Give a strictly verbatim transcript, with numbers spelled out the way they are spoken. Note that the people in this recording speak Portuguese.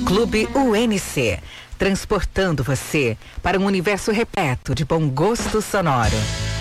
Clube U N C, transportando você para um universo repleto de bom gosto sonoro.